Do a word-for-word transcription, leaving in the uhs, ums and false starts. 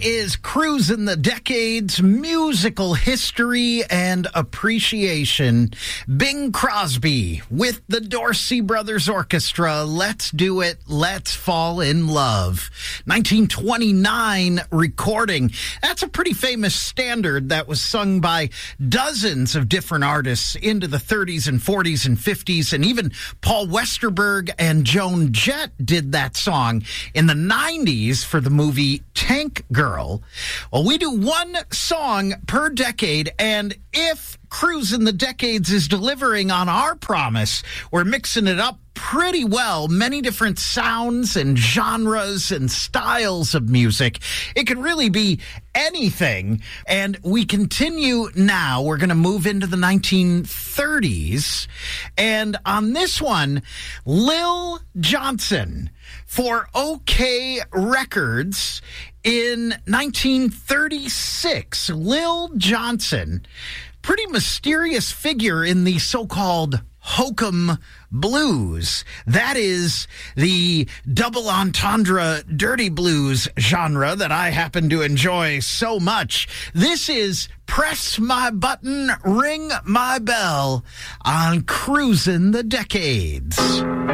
is Cruising the Decades, musical history and appreciation. Bing Crosby with the Dorsey Brothers Orchestra. Let's do it. Let's fall in love. nineteen twenty-nine recording. That's a pretty famous standard that was sung by dozens of different artists into the thirties and forties and fifties. And even Paul Westerberg and Joan Jett did that song in the nineties for the movie Tank Girl. Well, we do one song per decade, and if Cruising the Decades is delivering on our promise, we're mixing it up pretty well. Many different sounds and genres and styles of music. It could really be anything. And we continue now. We're going to move into the nineteen thirties. And on this one, Lil Johnson for OK Records in nineteen thirty-six. Lil Johnson, pretty mysterious figure in the so-called hokum blues. That is the double entendre dirty blues genre that I happen to enjoy so much. This is Press My Button, Ring My Bell on Cruising the Decades.